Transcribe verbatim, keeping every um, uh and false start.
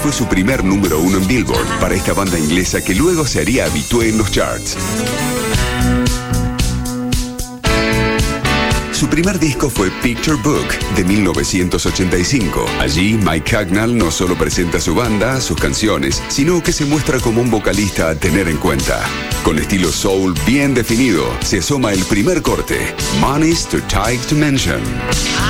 Fue su primer número uno en Billboard para esta banda inglesa que luego se haría habitué en los charts. Su primer disco fue Picture Book, de mil novecientos ochenta y cinco. Allí, Mike Hucknall no solo presenta su banda, sus canciones, sino que se muestra como un vocalista a tener en cuenta. Con estilo soul bien definido, se asoma el primer corte, Money's Too Tight to Mention.